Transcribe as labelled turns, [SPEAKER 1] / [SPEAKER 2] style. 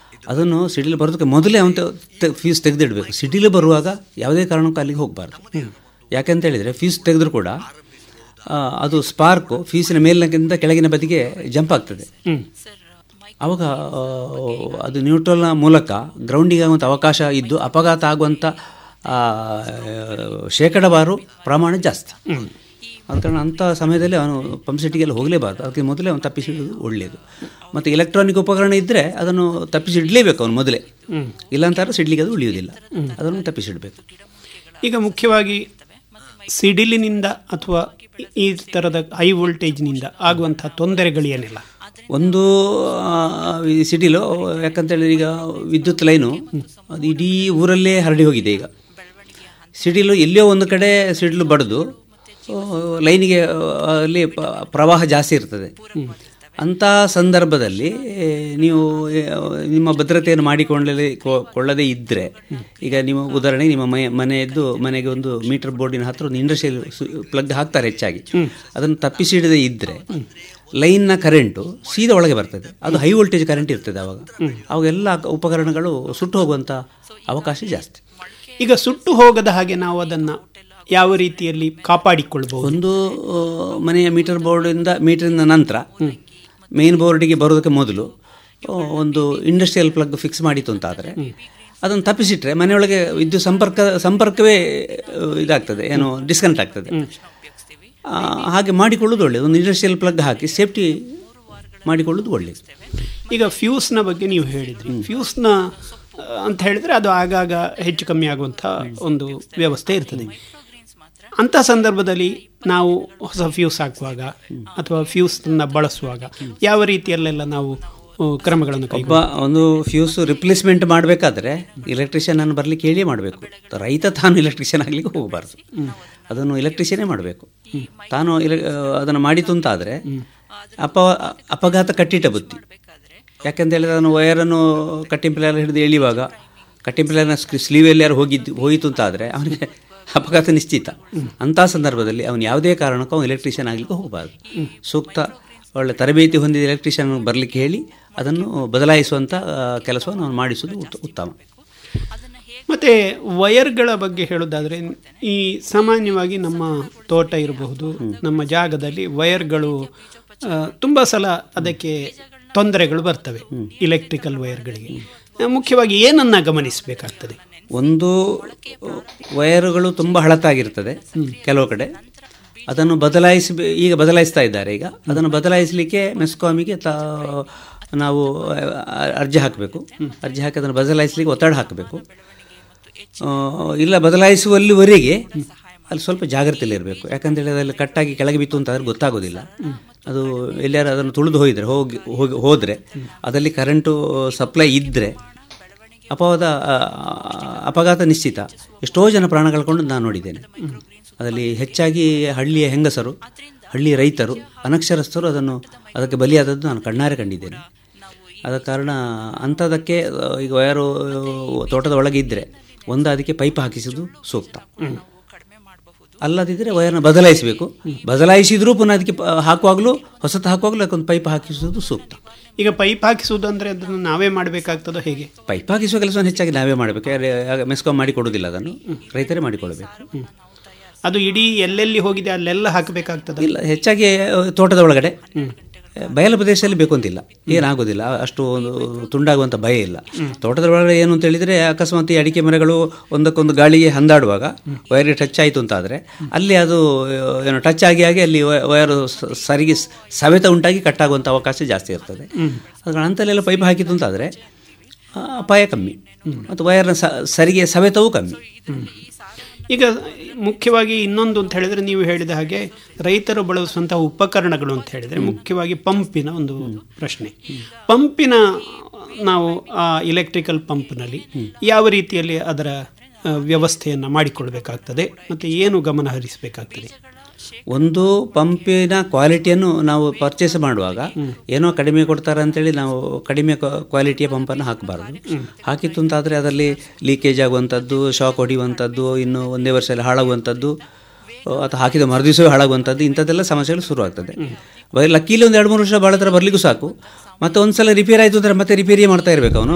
[SPEAKER 1] ಅದನ್ನು ಸಿಡಿಲು ಬರೋದಕ್ಕೆ ಮೊದಲೇ ಅವನು ಫ್ಯೂಸ್ ತೆಗೆದಿಡಬೇಕು. ಸಿಡಿಲು ಬರುವಾಗ ಯಾವುದೇ ಕಾರಣಕ್ಕೂ ಅಲ್ಲಿಗೆ ಹೋಗಬಾರ್ದು. ಯಾಕೆಂತ ಹೇಳಿದರೆ ಫ್ಯೂಸ್ ತೆಗೆದರೂ ಕೂಡ ಅದು ಸ್ಪಾರ್ಕು ಫ್ಯೂಸಿನ ಮೇಲಿನಕ್ಕಿಂತ ಕೆಳಗಿನ ಬದಿಗೆ ಜಂಪ್ ಆಗ್ತದೆ. ಆವಾಗ ಅದು ನ್ಯೂಟ್ರಲ್ನ ಮೂಲಕ ಗ್ರೌಂಡಿಗೆ ಆಗುವಂಥ ಅವಕಾಶ ಇದ್ದು ಅಪಘಾತ ಆಗುವಂಥ ಶೇಕಡಾವಾರು ಪ್ರಮಾಣ ಜಾಸ್ತಿ. ಆದ ಕಾರಣ ಅಂಥ ಸಮಯದಲ್ಲಿ ಅವನು ಪಂಪ್ ಸೆಟ್ಟಿಗೆಲ್ಲ ಹೋಗಲೇಬಾರ್ದು. ಅದಕ್ಕೆ ಮೊದಲೇ ಅವನು ತಪ್ಪಿಸಿಡೋದು ಒಳ್ಳೆಯದು. ಮತ್ತು ಎಲೆಕ್ಟ್ರಾನಿಕ್ ಉಪಕರಣ ಇದ್ದರೆ ಅದನ್ನು ತಪ್ಪಿಸಿಡಲೇಬೇಕು ಅವನು ಮೊದಲೇ, ಇಲ್ಲಾಂತಾರೆ ಸಿಡ್ಲಿಕ್ಕೆ ಅದು ಉಳಿಯುವುದಿಲ್ಲ, ಅದನ್ನು ತಪ್ಪಿಸಿಡಬೇಕು.
[SPEAKER 2] ಈಗ ಮುಖ್ಯವಾಗಿ ಸಿಡಿಲಿನಿಂದ ಅಥವಾ ಈ ಥರದ ಹೈ ವೋಲ್ಟೇಜ್ನಿಂದ ಆಗುವಂಥ ತೊಂದರೆಗಳೇನಿಲ್ಲ?
[SPEAKER 1] ಒಂದು ಸಿಡಿಲು, ಯಾಕಂತೇಳಿದ್ರೆ ಈಗ ವಿದ್ಯುತ್ ಲೈನು ಅದು ಇಡೀ ಊರಲ್ಲೇ ಹರಡಿ ಹೋಗಿದೆ. ಈಗ ಸಿಡಿಲು ಎಲ್ಲಿಯೋ ಒಂದು ಕಡೆ ಸಿಡಿಲು ಬಡಿದು ಲೈನಿಗೆ ಅಲ್ಲಿ ಪ್ರವಾಹ ಜಾಸ್ತಿ ಇರ್ತದೆ. ಅಂಥ ಸಂದರ್ಭದಲ್ಲಿ ನೀವು ನಿಮ್ಮ ಭದ್ರತೆಯನ್ನು ಕೊಳ್ಳದೇ ಇದ್ದರೆ, ಈಗ ನಿಮ್ಮ ಉದಾಹರಣೆಗೆ ನಿಮ್ಮ ಮನೆಗೆ ಒಂದು ಮೀಟರ್ ಬೋರ್ಡಿನ ಹತ್ತಿರ ಒಂದು ಇಂಡಸ್ಟ್ರಿಯಲ್ ಪ್ಲಗ್ ಹಾಕ್ತಾರೆ ಹೆಚ್ಚಾಗಿ, ಅದನ್ನು ತಪ್ಪಿಸಿಡದೇ ಇದ್ದರೆ ಲೈನ್ನ ಕರೆಂಟು ಸೀದಾ ಒಳಗೆ ಬರ್ತದೆ. ಅದು ಹೈ ವೋಲ್ಟೇಜ್ ಕರೆಂಟ್ ಇರ್ತದೆ. ಅವಾಗ ಎಲ್ಲ ಉಪಕರಣಗಳು ಸುಟ್ಟು ಹೋಗುವಂಥ ಅವಕಾಶ ಜಾಸ್ತಿ.
[SPEAKER 2] ಈಗ ಸುಟ್ಟು ಹೋಗದ ಹಾಗೆ ನಾವು ಅದನ್ನು ಯಾವ ರೀತಿಯಲ್ಲಿ ಕಾಪಾಡಿಕೊಳ್ಬಹುದು?
[SPEAKER 1] ಒಂದು ಮನೆಯ ಮೀಟರಿಂದ ನಂತರ ಮೇನ್ ಬೋರ್ಡಿಗೆ ಬರೋದಕ್ಕೆ ಮೊದಲು ಒಂದು ಇಂಡಸ್ಟ್ರಿಯಲ್ ಪ್ಲಗ್ ಫಿಕ್ಸ್ ಮಾಡಿತ್ತು ಅಂತಾದರೆ ಅದನ್ನು ತಪ್ಪಿಸಿಟ್ರೆ ಮನೆಯೊಳಗೆ ವಿದ್ಯುತ್ ಸಂಪರ್ಕವೇ ಇದಾಗ್ತದೆ, ಏನು ಡಿಸ್ಕನೆಕ್ಟ್ ಆಗ್ತದೆ. ಹಾಗೆ ಮಾಡಿಕೊಳ್ಳೋದು ಒಳ್ಳೆಯದು. ಒಂದು ಇಂಡಸ್ಟ್ರಿಯಲ್ ಪ್ಲಗ್ ಹಾಕಿ ಸೇಫ್ಟಿ ಮಾಡಿಕೊಳ್ಳೋದು ಒಳ್ಳೆಯದು.
[SPEAKER 2] ಈಗ ಫ್ಯೂಸ್ನ ಬಗ್ಗೆ ನೀವು ಹೇಳಿದ್ರಿ. ಫ್ಯೂಸ್ನ ಅಂತ ಹೇಳಿದರೆ ಅದು ಆಗಾಗ ಹೆಚ್ಚು ಕಮ್ಮಿ ಆಗುವಂಥ ಒಂದು ವ್ಯವಸ್ಥೆ ಇರ್ತದೆ. ಅಂಥ ಸಂದರ್ಭದಲ್ಲಿ ನಾವು ಹೊಸ ಫ್ಯೂಸ್ ಹಾಕುವಾಗ ಅಥವಾ ಫ್ಯೂಸನ್ನು ಬಳಸುವಾಗ ಯಾವ ರೀತಿಯಲ್ಲೆಲ್ಲ ನಾವು ಕ್ರಮಗಳನ್ನು
[SPEAKER 1] ಒಂದು ಫ್ಯೂಸ್ ರಿಪ್ಲೇಸ್ಮೆಂಟ್ ಮಾಡಬೇಕಾದ್ರೆ ಎಲೆಕ್ಟ್ರಿಷಿಯನ್ ಬರಲಿಕ್ಕೆ ಹೇಳಿ ಮಾಡಬೇಕು. ರೈತ ತಾನು ಎಲೆಕ್ಟ್ರಿಷಿಯನ್ ಆಗಲಿಕ್ಕೆ ಹೋಗಬಾರ್ದು, ಅದನ್ನು ಎಲೆಕ್ಟ್ರಿಷಿಯನ್ನೇ ಮಾಡಬೇಕು. ತಾನು ಅದನ್ನು ಮಾಡಿತು ಅಂತಾದರೆ ಅಪಘಾತ ಕಟ್ಟಿಟ್ಟ ಬುತ್ತಿ. ಯಾಕೆಂತ ಹೇಳಿದ್ರೆ ಅದನ್ನು ವಯರನ್ನು ಕಟ್ಟಿಂಗ್ ಪ್ಲೇಯರ್ ಹಿಡಿದು ಎಳೆಯುವಾಗ ಕಟ್ಟಿಂಗ್ ಪ್ಲೇಯರ್ನ ಸ್ಲೀವಲ್ಲಿ ಯಾರು ಹೋಯಿತು ಅಂತಾದರೆ ಅವನಿಗೆ ಅಪಘಾತ ನಿಶ್ಚಿತ. ಅಂಥ ಸಂದರ್ಭದಲ್ಲಿ ಅವನು ಯಾವುದೇ ಕಾರಣಕ್ಕೂ ಅವನು ಎಲೆಕ್ಟ್ರಿಷಿಯನ್ ಆಗಲಿಕ್ಕೆ ಹೋಗಬಾರ್ದು. ಸೂಕ್ತ ಒಳ್ಳೆ ತರಬೇತಿ ಹೊಂದಿದ ಎಲೆಕ್ಟ್ರಿಷಿಯನ್ ಬರಲಿಕ್ಕೆ ಹೇಳಿ ಅದನ್ನು ಬದಲಾಯಿಸುವಂಥ ಕೆಲಸವನ್ನು ಅವನು ಮಾಡಿಸುವುದು ಉತ್ತಮ.
[SPEAKER 2] ಮತ್ತು ವಯರ್ಗಳ ಬಗ್ಗೆ ಹೇಳೋದಾದರೆ, ಈ ಸಾಮಾನ್ಯವಾಗಿ ನಮ್ಮ ತೋಟ ಇರಬಹುದು, ನಮ್ಮ ಜಾಗದಲ್ಲಿ ವಯರ್ಗಳು ತುಂಬ ಸಲ ಅದಕ್ಕೆ ತೊಂದರೆಗಳು ಬರ್ತವೆ. ಇಲೆಕ್ಟ್ರಿಕಲ್ ವಯರ್ಗಳಿಗೆ ಮುಖ್ಯವಾಗಿ ಏನನ್ನು ಗಮನಿಸಬೇಕಾಗ್ತದೆ?
[SPEAKER 1] ಒಂದು ವಯರುಗಳು ತುಂಬ ಹಳತಾಗಿರ್ತದೆ ಕೆಲವು ಕಡೆ, ಅದನ್ನು ಈಗ ಬದಲಾಯಿಸ್ತಾ ಇದ್ದಾರೆ. ಈಗ ಅದನ್ನು ಬದಲಾಯಿಸಲಿಕ್ಕೆ ಮೆಸ್ಕಾಮಿಗೆ ನಾವು ಅರ್ಜಿ ಹಾಕಬೇಕು. ಅರ್ಜಿ ಹಾಕಿ ಅದನ್ನು ಬದಲಾಯಿಸಲಿಕ್ಕೆ ಒತ್ತಡ ಹಾಕಬೇಕು. ಇಲ್ಲ ಬದಲಾಯಿಸುವಲ್ಲಿವರೆಗೆ ಅಲ್ಲಿ ಸ್ವಲ್ಪ ಜಾಗ್ರತೆಯಲ್ಲಿರಬೇಕು. ಯಾಕಂತೇಳಿ ಅದರಲ್ಲಿ ಕಟ್ಟಾಗಿ ಕೆಳಗೆ ಬಿತ್ತು ಅಂತಾದ್ರೆ ಗೊತ್ತಾಗೋದಿಲ್ಲ. ಅದು ಎಲ್ಲಾರು ಅದನ್ನು ತುಳಿದು ಹೋದರೆ ಅದರಲ್ಲಿ ಕರೆಂಟು ಸಪ್ಲೈ ಇದ್ದರೆ ಅಪಘಾತ ನಿಶ್ಚಿತ. ಎಷ್ಟೋ ಜನ ಪ್ರಾಣ ಕಳ್ಕೊಂಡು ನಾನು ನೋಡಿದ್ದೇನೆ. ಅದರಲ್ಲಿ ಹೆಚ್ಚಾಗಿ ಹಳ್ಳಿಯ ಹೆಂಗಸರು, ಹಳ್ಳಿಯ ರೈತರು, ಅನಕ್ಷರಸ್ಥರು ಅದಕ್ಕೆ ಬಲಿಯಾದದ್ದು ನಾನು ಕಣ್ಣಾರೆ ಕಂಡಿದ್ದೇನೆ. ಆದ ಕಾರಣ ಅಂಥದಕ್ಕೆ ಈಗ ವಯರು ತೋಟದ ಒಳಗೆ ಇದ್ದರೆ ಅದಕ್ಕೆ ಪೈಪ್ ಹಾಕಿಸೋದು ಸೂಕ್ತ. ಅಲ್ಲದಿದ್ದರೆ ವಯರ್ನ ಬದಲಾಯಿಸಬೇಕು. ಬದಲಾಯಿಸಿದರೂ ಪುನಃ ಅದಕ್ಕೆ ಹೊಸತು ಹಾಕುವಾಗಲೂ ಅದಕ್ಕೊಂದು ಪೈಪ್ ಹಾಕಿಸುವುದು ಸೂಕ್ತ.
[SPEAKER 2] ಈಗ ಪೈಪ್ ಹಾಕಿಸುವುದು ಅಂದರೆ ಅದನ್ನು ನಾವೇ ಮಾಡಬೇಕಾಗ್ತದೋ ಹೇಗೆ?
[SPEAKER 1] ಪೈಪ್ ಹಾಕಿಸುವ ಕೆಲಸವನ್ನು ಹೆಚ್ಚಾಗಿ ನಾವೇ ಮಾಡಬೇಕು. ಮೆಸ್ಕಾಂ ಮಾಡಿಕೊಡೋದಿಲ್ಲ, ಅದನ್ನು ರೈತರೇ ಮಾಡಿಕೊಡಬೇಕು.
[SPEAKER 2] ಅದು ಇಡೀ ಎಲ್ಲೆಲ್ಲಿ ಹೋಗಿದೆ ಅಲ್ಲೆಲ್ಲ ಹಾಕಬೇಕಾಗ್ತದೆ?
[SPEAKER 1] ಇಲ್ಲ, ಹೆಚ್ಚಾಗಿ ತೋಟದ ಒಳಗಡೆ, ಬಯಲು ಪ್ರದೇಶದಲ್ಲಿ ಬೇಕು ಅಂತಿಲ್ಲ, ಏನಾಗೋದಿಲ್ಲ, ಅಷ್ಟು ಒಂದು ತುಂಡಾಗುವಂಥ ಭಯ ಇಲ್ಲ. ತೋಟದ ಒಳಗಡೆ ಏನು ಅಂತ ಹೇಳಿದರೆ ಅಕಸ್ಮಾತ್ ಈ ಅಡಿಕೆ ಮರಗಳು ಒಂದಕ್ಕೊಂದು ಗಾಳಿಗೆ ಹಂದಾಡುವಾಗ ವೈರ್ ಟಚ್ ಆಯಿತು ಅಂತಾದರೆ ಅಲ್ಲಿ ಅದು ಏನು ಟಚ್ ಆಗಿ ಅಲ್ಲಿ ವೈರು ಸರಿಗೆ ಸವೆತ ಉಂಟಾಗಿ ಕಟ್ಟಾಗುವಂಥ ಅವಕಾಶ ಜಾಸ್ತಿ ಇರ್ತದೆ. ಅದರ ಅಂಥಲ್ಲೆಲ್ಲ ಪೈಪ್ ಹಾಕಿತ್ತು ಅಂತಾದರೆ ಅಪಾಯ ಕಮ್ಮಿ ಮತ್ತು ವೈರ್ನ ಸರಿಗೆ ಸವೆತವೂ ಕಮ್ಮಿ.
[SPEAKER 2] ಈಗ ಮುಖ್ಯವಾಗಿ ಇನ್ನೊಂದು ಅಂತ ಹೇಳಿದರೆ, ನೀವು ಹೇಳಿದ ಹಾಗೆ ರೈತರು ಬಳಸುವಂಥ ಉಪಕರಣಗಳು ಅಂತ ಹೇಳಿದರೆ ಮುಖ್ಯವಾಗಿ ಪಂಪಿನ ಒಂದು ಪ್ರಶ್ನೆ. ಪಂಪಿನ ನಾವು ಆ ಇಲೆಕ್ಟ್ರಿಕಲ್ ಪಂಪ್ನಲ್ಲಿ ಯಾವ ರೀತಿಯಲ್ಲಿ ಅದರ ವ್ಯವಸ್ಥೆಯನ್ನು ಮಾಡಿಕೊಳ್ಬೇಕಾಗ್ತದೆ ಮತ್ತು ಏನು ಗಮನ ಹರಿಸಬೇಕಾಗ್ತದೆ?
[SPEAKER 1] ಒಂದು ಪಂಪಿನ ಕ್ವಾಲಿಟಿಯನ್ನು ನಾವು ಪರ್ಚೇಸ್ ಮಾಡುವಾಗ ಏನೋ ಕಡಿಮೆ ಕೊಡ್ತಾರೆ ಅಂತೇಳಿ ನಾವು ಕಡಿಮೆ ಕ್ವಾಲಿಟಿಯ ಪಂಪನ್ನು ಹಾಕಬಾರ್ದು. ಹಾಕಿತ್ತು ಅಂತಾದರೆ ಅದರಲ್ಲಿ ಲೀಕೇಜ್ ಆಗುವಂಥದ್ದು, ಶಾಕ್ ಹೊಡೆಯುವಂಥದ್ದು, ಇನ್ನು ಒಂದೇ ವರ್ಷದಲ್ಲಿ ಹಾಳಾಗುವಂಥದ್ದು ಅಥವಾ ಹಾಕಿದ ಮರುದಿವಸವೇ ಹಾಳಾಗುವಂಥದ್ದು, ಇಂಥದ್ದೆಲ್ಲ ಸಮಸ್ಯೆಗಳು ಶುರುವಾಗ್ತದೆ. ಲಕ್ಕೀಲಿ ಒಂದು 2-3 ವರ್ಷ ಭಾಳ ಥರ ಬರಲಿಕ್ಕೂ ಸಾಕು. ಮತ್ತು ಒಂದು ಸಲ ರಿಪೇರ್ ಆಯಿತು ಅಂದರೆ ಮತ್ತೆ ರಿಪೇರಿಯೇ ಮಾಡ್ತಾ ಇರಬೇಕು ಅವನು.